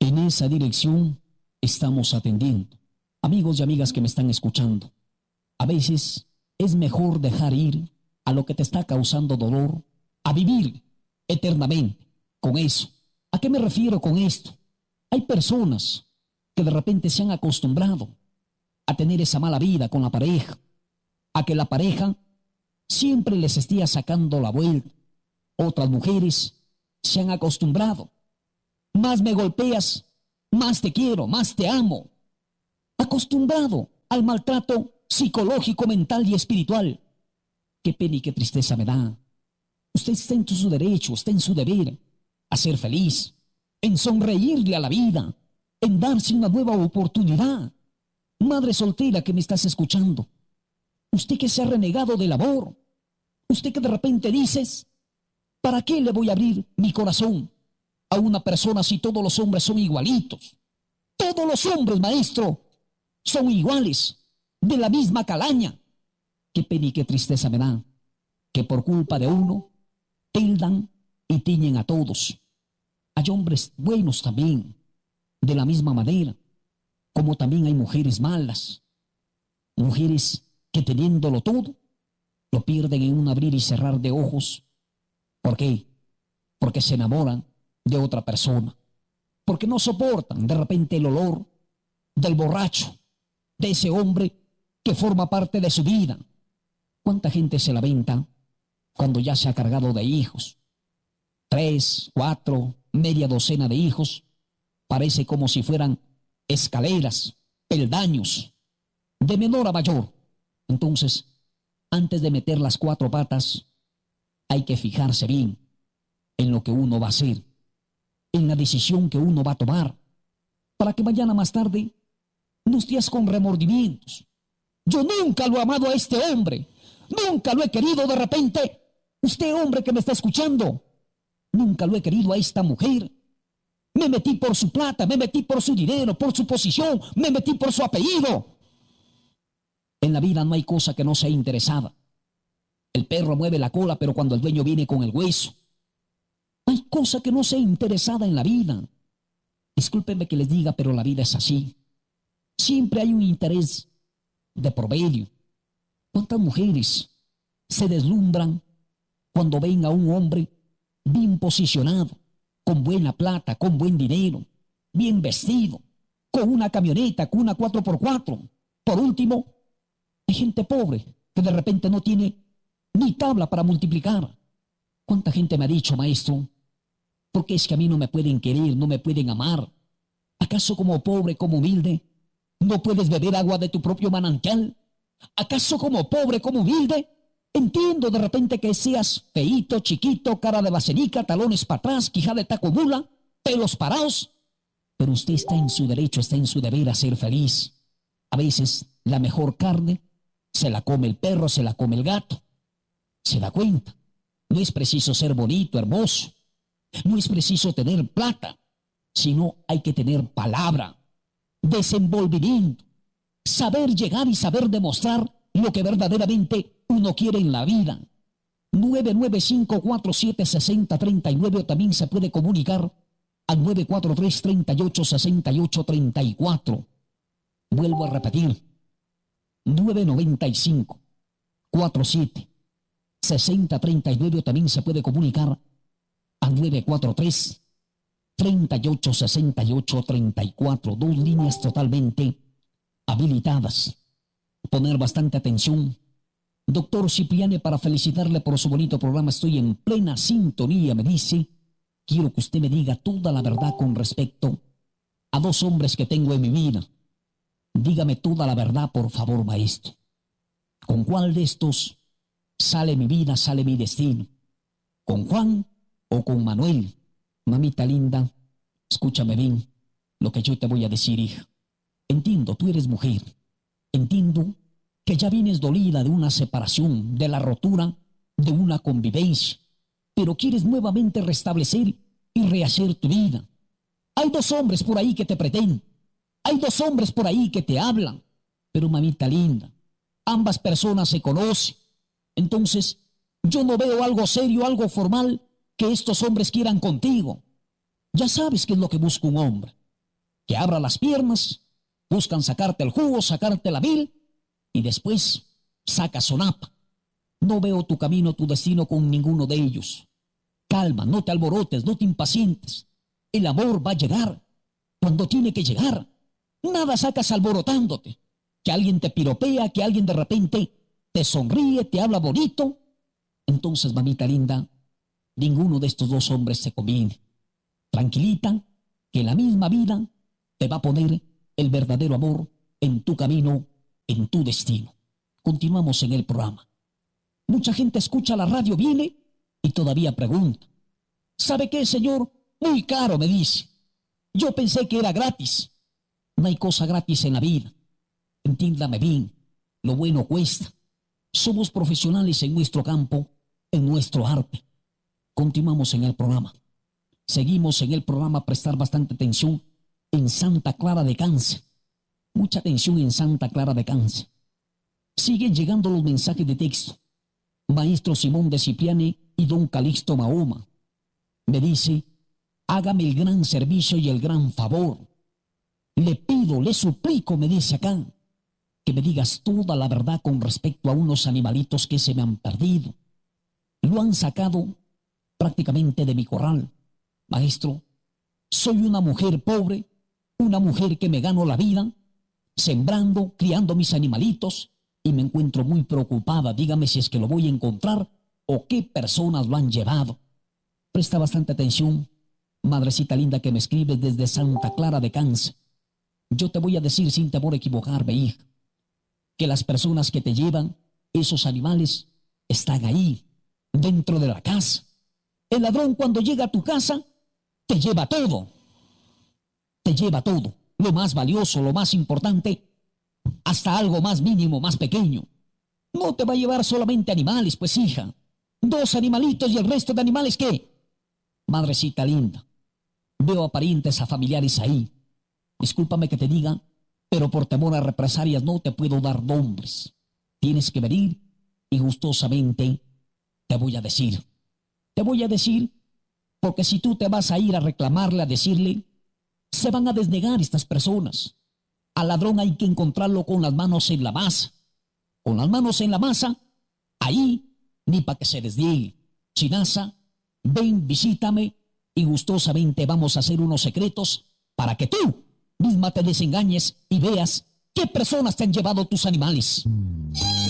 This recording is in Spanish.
En esa dirección estamos atendiendo. Amigos y amigas que me están escuchando, a veces es mejor dejar ir a lo que te está causando dolor, a vivir eternamente con eso. ¿A qué me refiero con esto? Hay personas que de repente se han acostumbrado a tener esa mala vida con la pareja, a que la pareja siempre les esté sacando la vuelta. Otras mujeres se han acostumbrado. Más me golpeas, más te quiero, más te amo. Acostumbrado al maltrato psicológico, mental y espiritual. Qué pena y qué tristeza me da. Usted está en su derecho, está en su deber a ser feliz, en sonreírle a la vida, en darse una nueva oportunidad. Madre soltera que me estás escuchando, usted que se ha renegado del amor, usted que de repente dices, ¿para qué le voy a abrir mi corazón a una persona si todos los hombres son igualitos? Todos los hombres, maestro, son iguales, de la misma calaña. Qué pena y qué tristeza me da que por culpa de uno tildan y tiñen a todos. Hay hombres buenos también, de la misma manera, como también hay mujeres malas, mujeres que teniéndolo todo, lo pierden en un abrir y cerrar de ojos. ¿Por qué? Porque se enamoran de otra persona, porque no soportan de repente el olor del borracho, de ese hombre que forma parte de su vida. ¿Cuánta gente se lamenta cuando ya se ha cargado de hijos? 3, 4, media docena de hijos, parece como si fueran escaleras, peldaños, de menor a mayor. Entonces, antes de meter las 4 patas, hay que fijarse bien en lo que uno va a hacer, en la decisión que uno va a tomar, para que mañana más tarde no estés con remordimientos. Yo nunca lo he amado a este hombre, nunca lo he querido. De repente, usted hombre que me está escuchando, nunca lo he querido a esta mujer. Me metí por su plata, me metí por su dinero, por su posición, me metí por su apellido. En la vida no hay cosa que no sea interesada. El perro mueve la cola, pero cuando el dueño viene con el hueso. No hay cosa que no sea interesada en la vida. Discúlpenme que les diga, pero la vida es así. Siempre hay un interés de por medio. ¿Cuántas mujeres se deslumbran cuando ven a un hombre bien posicionado, con buena plata, con buen dinero, bien vestido, con una camioneta, con una 4x4? Por último, hay gente pobre que de repente no tiene ni tabla para multiplicar. ¿Cuánta gente me ha dicho, maestro, por qué es que a mí no me pueden querer, no me pueden amar? ¿Acaso como pobre, como humilde, no puedes beber agua de tu propio manantial? ¿Acaso como pobre, como humilde? Entiendo de repente que seas feíto, chiquito, cara de vasenica, talones para atrás, quijada de taco mula, pelos parados, pero usted está en su derecho, está en su deber a ser feliz. A veces la mejor carne se la come el perro, se la come el gato. ¿Se da cuenta? No es preciso ser bonito, hermoso. No es preciso tener plata, sino hay que tener palabra, desenvolvimiento, saber llegar y saber demostrar lo que verdaderamente uno quiere en la vida. 995476039 o también se puede comunicar al 943-3868-34. Vuelvo a repetir, 995-47-6039 o también se puede comunicar al 943-3868-34. 2 líneas totalmente habilitadas. Poner bastante atención. Doctor Cipriani, para felicitarle por su bonito programa, estoy en plena sintonía, me dice. Quiero que usted me diga toda la verdad con respecto a 2 hombres que tengo en mi vida. Dígame toda la verdad, por favor, maestro. ¿Con cuál de estos sale mi vida, sale mi destino? ¿Con Juan o con Manuel? Mamita linda, escúchame bien lo que yo te voy a decir, hija. Entiendo, tú eres mujer. Entiendo que ya vienes dolida de una separación, de la rotura de una convivencia, pero quieres nuevamente restablecer y rehacer tu vida. Hay 2 hombres por ahí que te pretenden. Hay 2 hombres por ahí que te hablan. Pero mamita linda, ambas personas se conocen. Entonces, yo no veo algo serio, algo formal que estos hombres quieran contigo. Ya sabes qué es lo que busca un hombre. que abra las piernas, buscan sacarte el jugo, sacarte la vil, y después saca sonapa. No veo tu camino, tu destino con ninguno de ellos. Calma, no te alborotes, no te impacientes. El amor va a llegar cuando tiene que llegar. Nada sacas alborotándote. Que alguien te piropea, que alguien de repente te sonríe, te habla bonito. Entonces, mamita linda, ninguno de estos dos hombres se conviene. Tranquilita, que la misma vida te va a poner el verdadero amor en tu camino, en tu destino. Continuamos en el programa. Mucha gente escucha la radio, viene y todavía pregunta. ¿Sabe qué, señor? Muy caro, me dice. Yo pensé que era gratis. No hay cosa gratis en la vida. Entiéndame bien, lo bueno cuesta. Somos profesionales en nuestro campo, en nuestro arte. Continuamos en el programa. Seguimos en el programa, prestar bastante atención en Santa Clara de Cance. Mucha atención en Santa Clara de Cance. Siguen llegando los mensajes de texto. Maestro Simón de Cipriani y don Calixto Mahoma. Me dice, hágame el gran servicio y el gran favor. Le pido, le suplico, me dice acá, que me digas toda la verdad con respecto a unos animalitos que se me han perdido. Lo han sacado prácticamente de mi corral. Maestro, soy una mujer pobre, una mujer que me gano la vida, sembrando, criando mis animalitos, y me encuentro muy preocupada. Dígame si es que lo voy a encontrar o qué personas lo han llevado. Presta bastante atención, madrecita linda que me escribes desde Santa Clara de Cance. Yo te voy a decir sin temor a equivocarme, hija, que las personas que te llevan esos animales están ahí, dentro de la casa. El ladrón cuando llega a tu casa te lleva todo. Te lleva todo, lo más valioso, lo más importante, hasta algo más mínimo, más pequeño. No te va a llevar solamente animales, pues hija. 2 animalitos y el resto de animales, ¿qué? Madrecita linda, veo a parientes, a familiares ahí. Discúlpame que te diga, pero por temor a represalias no te puedo dar nombres. Tienes que venir y gustosamente te voy a decir. Te voy a decir porque si tú te vas a ir a reclamarle, a decirle, se van a desnegar estas personas. Al ladrón hay que encontrarlo con las manos en la masa. Con las manos en la masa, ahí ni para que se desniegue. Chinaza, ven, visítame y gustosamente vamos a hacer unos secretos para que tú misma te desengañes y veas qué personas te han llevado tus animales.